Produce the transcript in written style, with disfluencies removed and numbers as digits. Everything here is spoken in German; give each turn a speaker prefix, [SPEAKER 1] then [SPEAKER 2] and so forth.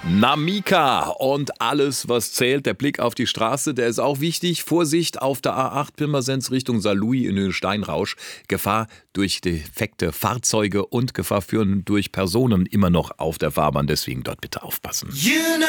[SPEAKER 1] Namika und alles, was zählt. Der Blick auf die Straße, der ist auch wichtig. Vorsicht auf der A8 Pirmasens Richtung Saarlouis in den Steinrausch. Gefahr durch defekte Fahrzeuge und Gefahr führen durch Personen immer noch auf der Fahrbahn. Deswegen dort bitte aufpassen.